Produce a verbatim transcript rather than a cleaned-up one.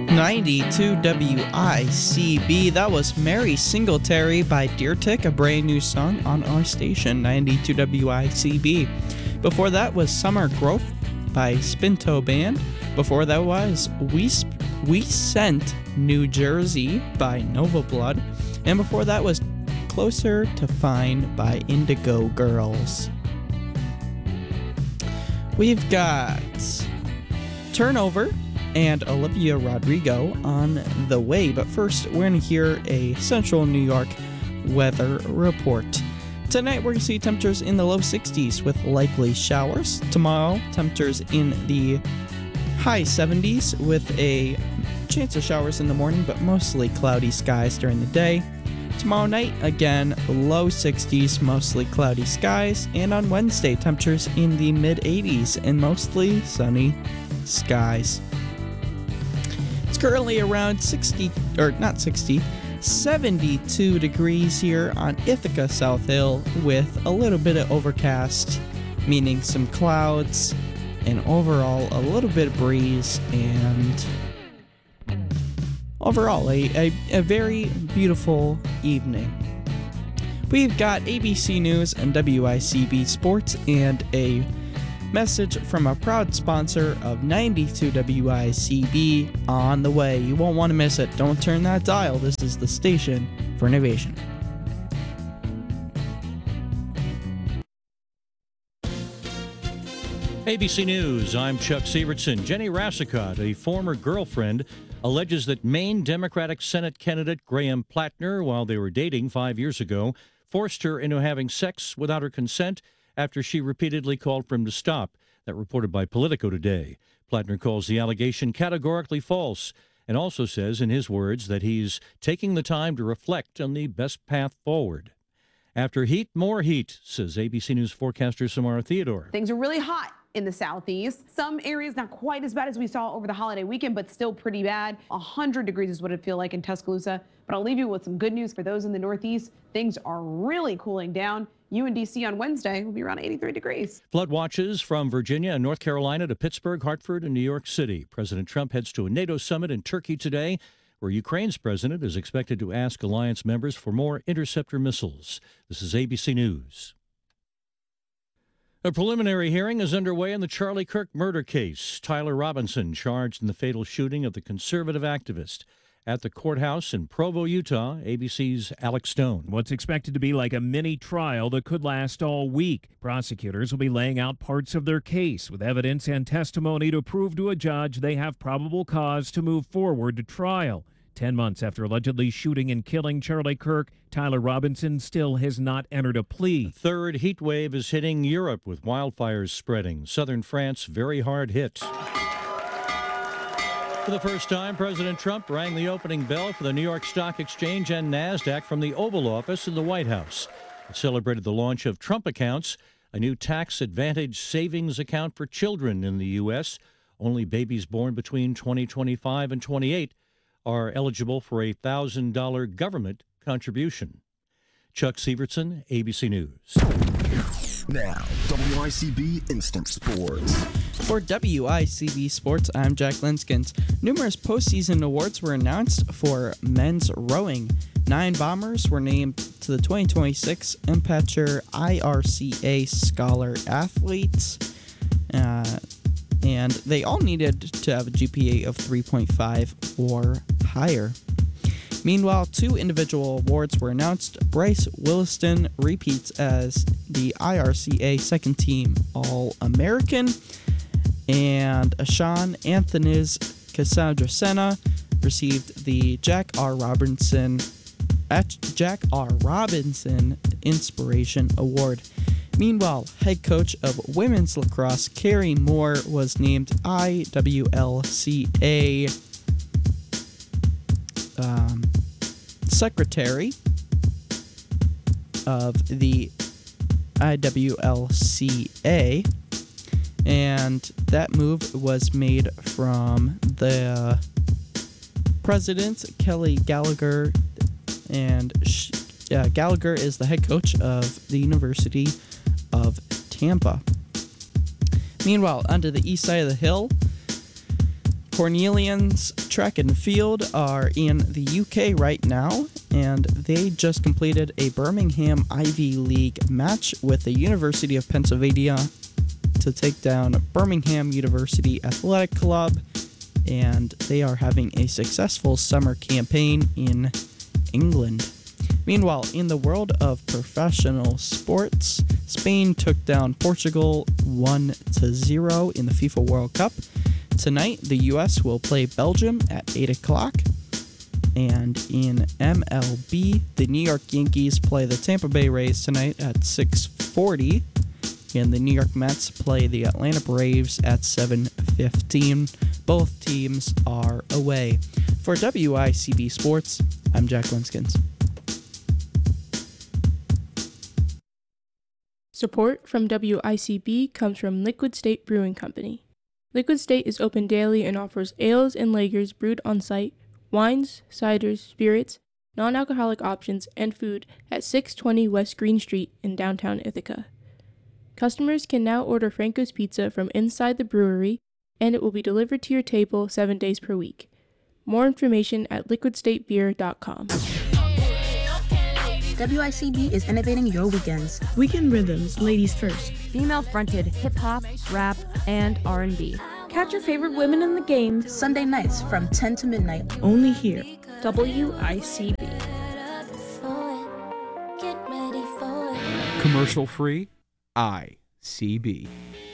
ninety-two W I C B. That was Mary Singletary by Deer Tick, a brand new song on our station, ninety-two W I C B. Before that was Summer Growth by Spinto Band. Before that was We, Sp- we Sent New Jersey by Nova Blood. And before that was Closer to Fine by Indigo Girls. We've got Turnover and Olivia Rodrigo on the way. But first, we're going to hear a Central New York weather report. Tonight, we're going to see temperatures in the low sixties with likely showers. Tomorrow, temperatures in the high seventies with a chance of showers in the morning, but mostly cloudy skies during the day. Tomorrow night, again, low sixties, mostly cloudy skies. And on Wednesday, temperatures in the mid eighties and mostly sunny skies. It's currently around sixty, or not sixty, seventy-two degrees here on Ithaca South Hill with a little bit of overcast, meaning some clouds, and overall a little bit of breeze, and overall a, a, a very beautiful evening. We've got A B C News and W I C B Sports and a message from a proud sponsor of ninety-two W I C B on the way. You won't want to miss it. Don't turn that dial. This is the station for innovation. A B C News, I'm Chuck Sievertson. Jenny Rassicot, a former girlfriend, alleges that Maine Democratic Senate candidate Graham Plattner, while they were dating five years ago, forced her into having sex without her consent after she repeatedly called for him to stop. That reported by Politico today. Plattner calls the allegation categorically false and also says, in his words, that he's taking the time to reflect on the best path forward. After heat, more heat, says A B C News forecaster Samara Theodore. Things are really hot in the southeast. Some areas not quite as bad as we saw over the holiday weekend, but still pretty bad. one hundred degrees is what it feel like in Tuscaloosa. But I'll leave you with some good news for those in the northeast. Things are really cooling down. U N D C on Wednesday will be around eighty-three degrees. Flood watches from Virginia and North Carolina to Pittsburgh, Hartford, and New York City. President Trump heads to a NATO summit in Turkey today, where Ukraine's president is expected to ask alliance members for more interceptor missiles. This is A B C News. A preliminary hearing is underway in the Charlie Kirk murder case. Tyler Robinson charged in the fatal shooting of the conservative activist. At the courthouse in Provo, Utah, A B C's Alex Stone. What's expected to be like a mini trial that could last all week. Prosecutors will be laying out parts of their case with evidence and testimony to prove to a judge they have probable cause to move forward to trial. Ten months after allegedly shooting and killing Charlie Kirk, Tyler Robinson still has not entered a plea. The third heat wave is hitting Europe with wildfires spreading. Southern France very hard hit. For the first time, President Trump rang the opening bell for the New York Stock Exchange and NASDAQ from the Oval Office in the White House. It celebrated the launch of Trump Accounts, a new tax advantage savings account for children in the U S. Only babies born between twenty twenty-five and twenty-eight are eligible for a one thousand dollars government contribution. Chuck Sievertson, A B C News. Now, W I C B Instant Sports. For W I C B Sports, I'm Jack Linskins. Numerous postseason awards were announced for men's rowing. Nine bombers were named to the twenty twenty-six Impatcher I R C A Scholar Athletes, uh, and they all needed to have a G P A of three point five or higher. Meanwhile, two individual awards were announced. Bryce Williston repeats as the I R C A Second Team All-American, and Ashawn Anthony's Cassandra Senna received the Jack R. Robinson Jack R. Robinson Inspiration Award. Meanwhile, head coach of women's lacrosse Carrie Moore was named I W L C A um, secretary of the I W L C A, and that move was made from the president, Kelly Gallagher, and she, uh, Gallagher is the head coach of the University of Tampa. Meanwhile, onto the east side of the hill, Cornelians Track and Field are in the U K right now, and they just completed a Birmingham Ivy League match with the University of Pennsylvania to take down Birmingham University Athletic Club, and they are having a successful summer campaign in England. Meanwhile, in the world of professional sports, Spain took down Portugal one to zero in the FIFA World Cup. Tonight, the U S will play Belgium at eight o'clock. And in M L B, the New York Yankees play the Tampa Bay Rays tonight at six forty. And the New York Mets play the Atlanta Braves at seven fifteen. Both teams are away. For W I C B Sports, I'm Jack Linskins. Support from W I C B comes from Liquid State Brewing Company. Liquid State is open daily and offers ales and lagers brewed on site, wines, ciders, spirits, non-alcoholic options, and food at six twenty West Green Street in downtown Ithaca. Customers can now order Franco's Pizza from inside the brewery, and it will be delivered to your table seven days per week. More information at liquid state beer dot com. W I C B is innovating your weekends. Weekend Rhythms, ladies first. Female-fronted hip-hop, rap, and R and B. Catch your favorite women in the game. Sunday nights from ten to midnight. Only here. W I C B. Commercial free, I C B.